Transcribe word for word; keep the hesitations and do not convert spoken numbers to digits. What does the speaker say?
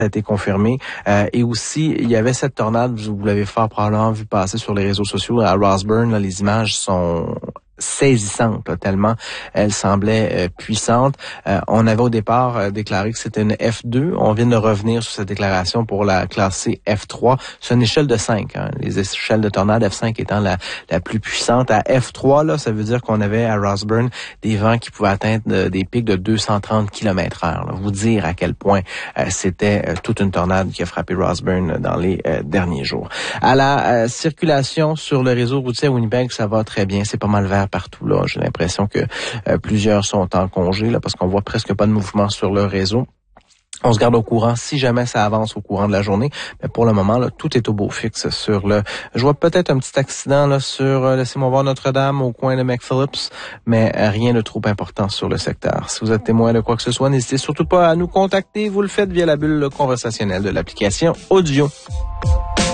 a été confirmé. Euh, et aussi, il y avait cette tornade, vous, vous l'avez fort probablement vu passer sur les réseaux sociaux à Roseburn. Là, les images sont saisissante, là, tellement elle semblait euh, puissante. Euh, on avait au départ euh, déclaré que c'était une F deux. On vient de revenir sur cette déclaration pour la classer F trois. C'est une échelle de cinq. Hein. Les échelles de tornade, F cinq étant la, la plus puissante. À F trois, là, ça veut dire qu'on avait à Roseburn des vents qui pouvaient atteindre euh, des pics de deux cent trente kilomètres heure. Là. Vous dire à quel point euh, c'était euh, toute une tornade qui a frappé Roseburn dans les euh, derniers jours. À la euh, circulation sur le réseau routier à Winnipeg, ça va très bien. C'est pas mal vert partout là. J'ai l'impression que euh, plusieurs sont en congé là parce qu'on voit presque pas de mouvement sur le réseau. On se garde au courant si jamais ça avance au courant de la journée. Mais pour le moment, là, tout est au beau fixe sur le... Je vois peut-être un petit accident là sur, euh, laissez-moi voir, Notre-Dame au coin de McPhillips, mais euh, rien de trop important sur le secteur. Si vous êtes témoin de quoi que ce soit, n'hésitez surtout pas à nous contacter. Vous le faites via la bulle conversationnelle de l'application Audio.